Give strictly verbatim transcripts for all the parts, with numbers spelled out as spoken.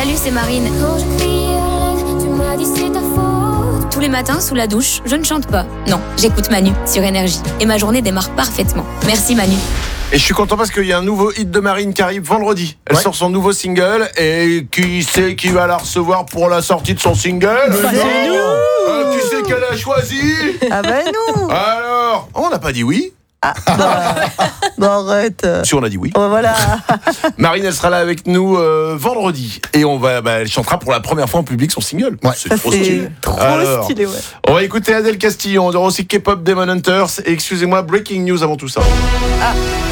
Salut, c'est Marine. Quand je criais à l'aide, tu m'as dit c'est ta faute. Tous les matins, sous la douche, je ne chante pas. Non, j'écoute Manu sur Énergie. Et ma journée démarre parfaitement. Merci Manu. Et je suis content parce qu'il y a un nouveau hit de Marine qui arrive vendredi. Elle ouais. sort son nouveau single. Et qui c'est qui va la recevoir pour la sortie de son single? C'est nous. euh, Qui c'est qu'elle a choisi? Ah bah nous. Alors, on n'a pas dit oui. Ah, bah, bah arrête. Si on a dit oui. Oh, voilà. Marine, elle sera là avec nous euh, vendredi et on va, bah, elle chantera pour la première fois en public son single. Ouais. C'est ça, trop stylé. Trop Alors, stylé, ouais. On va écouter Adèle Castillon, on aura aussi K-pop Demon Hunters. Et excusez-moi, breaking news avant tout ça. Ah.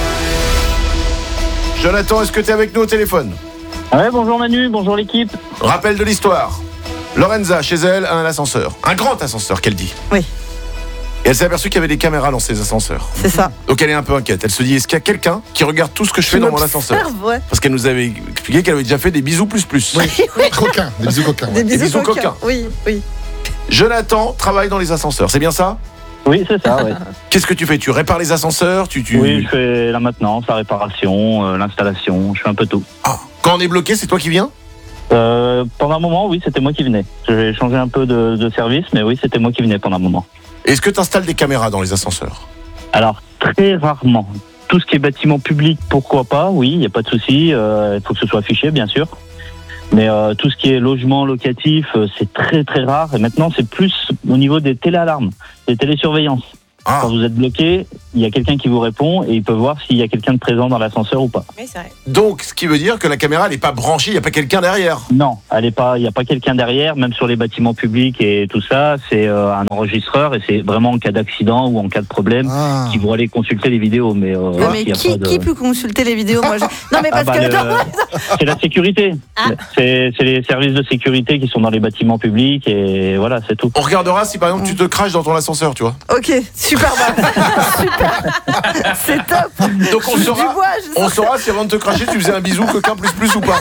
Jonathan, est-ce que tu es avec nous au téléphone? Ouais, bonjour Manu, bonjour l'équipe. Rappel de l'histoire. Lorenza, chez elle, a un ascenseur. Un grand ascenseur, qu'elle dit. Oui. Et elle s'est aperçue qu'il y avait des caméras dans ces ascenseurs. C'est ça. Donc elle est un peu inquiète. Elle se dit, est-ce qu'il y a quelqu'un qui regarde tout ce que je fais dans mon ascenseur? Ouais. Parce qu'elle nous avait expliqué qu'elle avait déjà fait des bisous plus plus. Oui, oui. Coquins, des bisous coquins. Ouais. Des bisous, des bisous coquins. coquins. Oui, oui. Jonathan travaille dans les ascenseurs, c'est bien ça? Oui, c'est ça, oui. Qu'est-ce que tu fais? Tu répares les ascenseurs tu, tu... Oui, je fais la maintenance, la réparation, euh, l'installation, je fais un peu tout. Ah, quand on est bloqué, c'est toi qui viens? euh, Pendant un moment, oui, c'était moi qui venais. J'ai changé un peu de, de service, mais oui, c'était moi qui venais pendant un moment. Est-ce que tu installes des caméras dans les ascenseurs? Alors, très rarement. Tout ce qui est bâtiment public, pourquoi pas, oui, il n'y a pas de souci. Il euh, faut que ce soit affiché, bien sûr. Mais euh, tout ce qui est logement locatif, euh, c'est très très rare. Et maintenant, c'est plus au niveau des téléalarmes, des télésurveillances. Ah. Quand vous êtes bloqué, il y a quelqu'un qui vous répond et il peut voir s'il y a quelqu'un de présent dans l'ascenseur ou pas. Oui, c'est vrai. Donc, ce qui veut dire que la caméra, elle n'est pas branchée, il n'y a pas quelqu'un derrière? Non, elle est pas, il n'y a pas quelqu'un derrière, même sur les bâtiments publics et tout ça, c'est euh, un enregistreur et c'est vraiment en cas d'accident ou en cas de problème ah. qu'ils vont aller consulter les vidéos. Mais, euh, non, mais qui, de... qui peut consulter les vidéos? Moi, je... Non, mais parce ah bah que... Le... C'est la sécurité. Ah. C'est, c'est les services de sécurité qui sont dans les bâtiments publics et voilà, c'est tout. On regardera si par exemple tu te craches dans ton ascenseur, tu vois. Ok, super. Super. C'est top. Donc on saura, bois, on saura si avant de te cracher tu faisais un bisou coquin plus plus ou pas.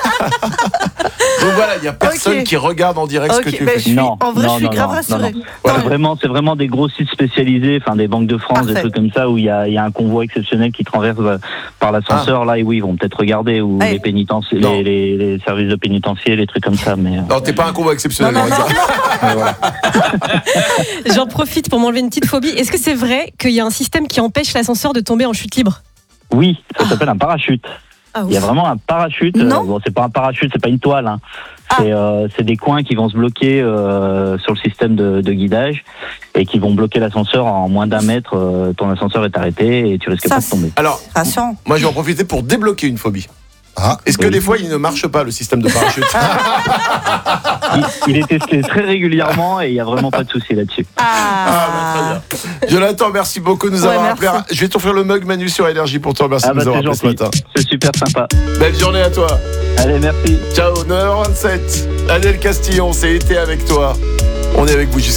Donc voilà, il n'y a personne okay. qui regarde en direct okay. ce que tu bah, fais. Je suis, non, en vrai, non, je suis non, grave non, rassurée. Non, non. Voilà. C'est vraiment, c'est vraiment des gros sites spécialisés, enfin des banques de France, Parfait. Des trucs comme ça où il y a, y a un convoi exceptionnel qui traverse par l'ascenseur. Ah. Là, et oui, ils vont peut-être regarder ou ah. les pénitenciers, les, les, les services de pénitencier, les trucs comme ça. Mais non, t'es pas un convoi exceptionnel. Non, non, non, voilà. J'en profite pour m'enlever une petite phobie. Est-ce que c'est vrai qu'il y a un système qui empêche l'ascenseur de tomber en chute libre? Oui, ça ah. s'appelle un parachute. Ah, il y a vraiment un parachute. Non. Euh, bon, c'est pas un parachute, c'est pas une toile. Hein. Ah. C'est, euh, c'est des coins qui vont se bloquer euh, sur le système de, de guidage et qui vont bloquer l'ascenseur en moins d'un mètre. Euh, ton ascenseur est arrêté et tu risques ça, pas de tomber. Alors, moi, je vais en profiter pour débloquer une phobie. Ah, Est-ce que oui. des fois il ne marche pas le système de parachute? il, il est testé très régulièrement et il n'y a vraiment pas de souci là-dessus. Ah, ah bah, très bien. Jonathan, merci beaucoup de nous ouais, avoir appelé. Je vais t'offrir le mug Manu sur Énergie pour toi. Merci ah de nous bah, avoir appelé ce matin. C'est super sympa. Belle journée à toi. Allez, merci. Ciao, neuf heures vingt-sept. Adèle Castillon, c'est été avec toi. On est avec vous jusqu'à